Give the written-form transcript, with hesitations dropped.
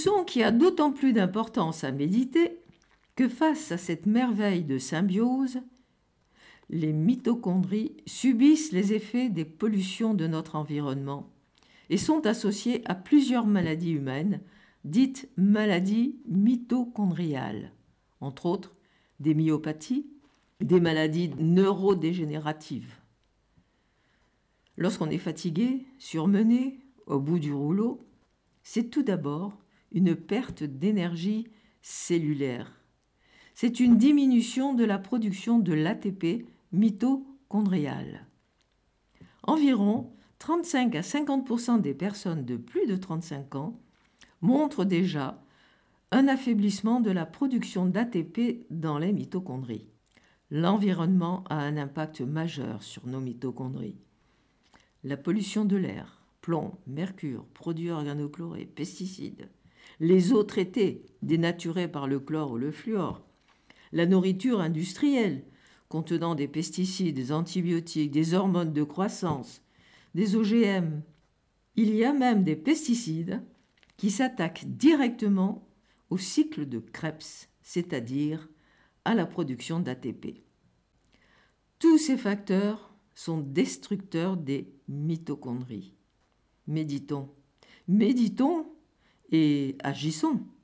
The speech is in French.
Leçon qui a d'autant plus d'importance à méditer que face à cette merveille de symbiose, les mitochondries subissent les effets des pollutions de notre environnement et sont associées à plusieurs maladies humaines, dites maladies mitochondriales, entre autres des myopathies, des maladies neurodégénératives. Lorsqu'on est fatigué, surmené, au bout du rouleau, c'est tout d'abord une perte d'énergie cellulaire. C'est une diminution de la production de l'ATP mitochondrial. Environ 35 à 50% des personnes de plus de 35 ans montrent déjà un affaiblissement de la production d'ATP dans les mitochondries. L'environnement a un impact majeur sur nos mitochondries. La pollution de l'air, plomb, mercure, produits organochlorés, pesticides, les eaux traitées, dénaturées par le chlore ou le fluor, la nourriture industrielle, contenant des pesticides, des antibiotiques, des hormones de croissance, des OGM. Il y a même des pesticides qui s'attaquent directement au cycle de Krebs, c'est-à-dire à la production d'ATP. Tous ces facteurs sont destructeurs des mitochondries. Méditons et agissons.